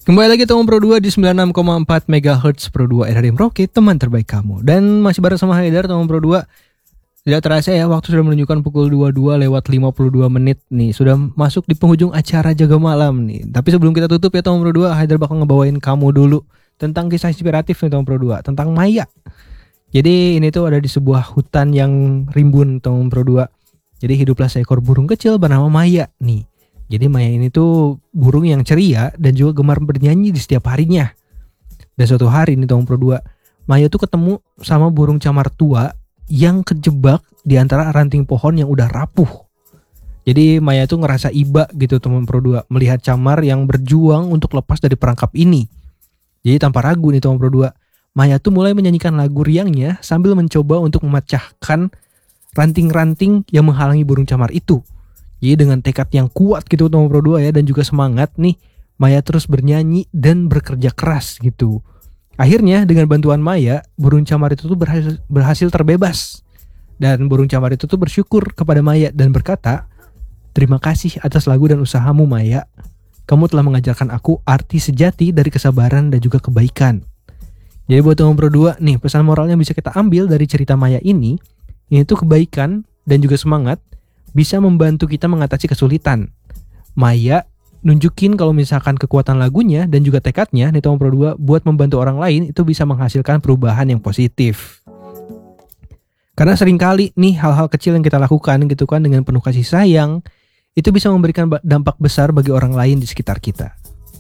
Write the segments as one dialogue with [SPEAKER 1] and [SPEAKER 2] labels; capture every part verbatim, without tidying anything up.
[SPEAKER 1] Kembali lagi Tom Pro dua di sembilan puluh enam koma empat megahertz Pro dua R R M Rocket, teman terbaik kamu. Dan masih bareng sama Haidar, Tom Pro dua. Tidak terasa ya, waktu sudah menunjukkan pukul dua puluh dua lewat lima puluh dua menit nih. Sudah masuk di penghujung acara Jaga Malam nih. Tapi sebelum kita tutup ya Tom Pro dua, Haidar bakal ngebawain kamu dulu tentang kisah inspiratif nih Tom Pro dua, tentang Maya. Jadi ini tuh ada di sebuah hutan yang rimbun Tom Pro dua. Jadi hiduplah seekor burung kecil bernama Maya nih. Jadi Maya ini tuh burung yang ceria dan juga gemar bernyanyi di setiap harinya. Dan suatu hari nih Tom Pro dua, Maya tuh ketemu sama burung camar tua yang kejebak di antara ranting pohon yang udah rapuh. Jadi Maya tuh ngerasa iba gitu Tom Pro dua, melihat camar yang berjuang untuk lepas dari perangkap ini. Jadi tanpa ragu nih Tom Pro dua, Maya tuh mulai menyanyikan lagu riangnya sambil mencoba untuk memecahkan ranting-ranting yang menghalangi burung camar itu. Jadi dengan tekad yang kuat gitu Tom Pro dua ya, dan juga semangat nih, Maya terus bernyanyi dan bekerja keras gitu. Akhirnya dengan bantuan Maya, burung camar itu tuh berhasil, berhasil terbebas. Dan burung camar itu tuh bersyukur kepada Maya dan berkata, "Terima kasih atas lagu dan usahamu Maya. Kamu telah mengajarkan aku arti sejati dari kesabaran dan juga kebaikan." Jadi buat Tom Pro dua nih, pesan moralnya bisa kita ambil dari cerita Maya ini, yaitu kebaikan dan juga semangat bisa membantu kita mengatasi kesulitan. Maya nunjukin kalau misalkan kekuatan lagunya dan juga tekadnya nih Tom Pro dua buat membantu orang lain itu bisa menghasilkan perubahan yang positif. Karena seringkali nih hal-hal kecil yang kita lakukan gitu kan dengan penuh kasih sayang itu bisa memberikan dampak besar bagi orang lain di sekitar kita.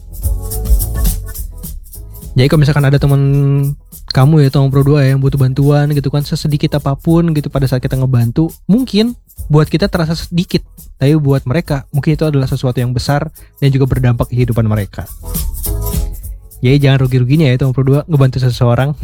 [SPEAKER 1] Jadi kalau misalkan ada teman kamu ya Tom Pro dua yang butuh bantuan gitu kan, sesedikit apapun gitu pada saat kita ngebantu, mungkin buat kita terasa sedikit, tapi buat mereka mungkin itu adalah sesuatu yang besar dan juga berdampak di kehidupan mereka. Jadi jangan rugi-ruginya ya Tom Pro dua ngebantu seseorang.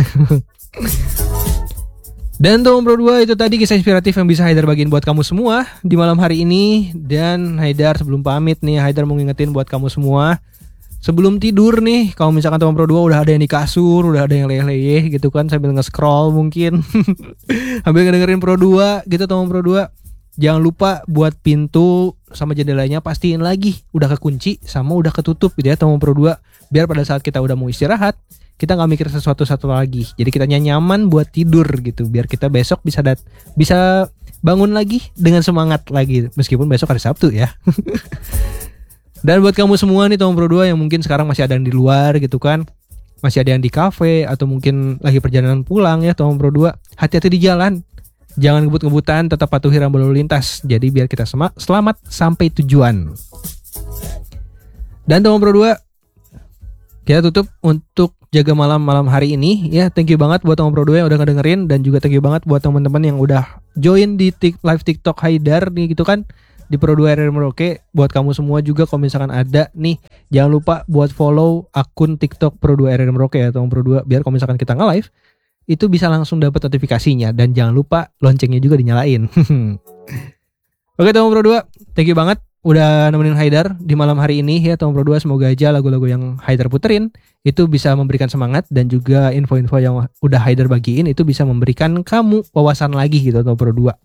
[SPEAKER 1] Dan Tom Pro dua itu tadi kisah inspiratif yang bisa Haidar bagiin buat kamu semua di malam hari ini. Dan Haidar sebelum pamit nih, Haidar mau ngingetin buat kamu semua, sebelum tidur nih, kalau misalkan Tom Pro dua udah ada yang di kasur, udah ada yang leyeh-leyeh gitu kan sambil nge-scroll mungkin sambil ngedengerin Pro dua gitu Tom Pro dua, jangan lupa buat pintu sama jendelanya pastiin lagi udah kekunci sama udah ketutup gitu ya Tom Pro dua, biar pada saat kita udah mau istirahat kita nggak mikir sesuatu-satu lagi. Jadi kita nyaman buat tidur gitu, biar kita besok bisa dat bisa bangun lagi dengan semangat lagi meskipun besok hari Sabtu ya. Dan buat kamu semua nih Tom Pro dua yang mungkin sekarang masih ada yang di luar gitu kan, masih ada yang di kafe atau mungkin lagi perjalanan pulang ya Tom Pro dua, hati-hati di jalan. Jangan ngebut-ngebutan, tetap patuhi rambu lalu lintas. Jadi biar kita sem- selamat sampai tujuan. Dan Tom Pro dua, kita tutup untuk Jaga Malam malam hari ini ya. Thank you banget buat Tom Pro dua yang udah ngedengerin, dan juga thank you banget buat teman-teman yang udah join di tik- live TikTok Haidar nih gitu kan, di Pro dua R R M Rocket. Buat kamu semua juga kalau misalkan ada nih, jangan lupa buat follow akun TikTok Pro dua R R M Rocket ya Tom Pro dua, biar kalau misalkan kita nge-live itu bisa langsung dapat notifikasinya. Dan jangan lupa loncengnya juga dinyalain. Oke Tom Pro dua, thank you banget udah nemenin Haidar di malam hari ini ya Tom Pro dua. Semoga aja lagu-lagu yang Haidar puterin itu bisa memberikan semangat, dan juga info-info yang udah Haidar bagiin itu bisa memberikan kamu wawasan lagi gitu Tom Pro dua.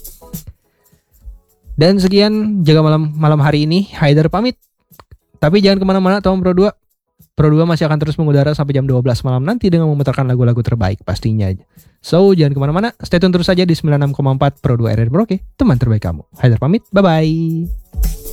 [SPEAKER 1] Dan sekian Jaga Malam malam hari ini, Haidar pamit. Tapi jangan kemana-mana Tom Pro dua. Pro dua masih akan terus mengudara sampai jam dua belas malam nanti dengan memutarkan lagu-lagu terbaik pastinya. So jangan kemana-mana, stay tune terus saja di sembilan puluh enam koma empat Pro dua R R M Rocket, teman terbaik kamu. Haidar pamit, bye-bye.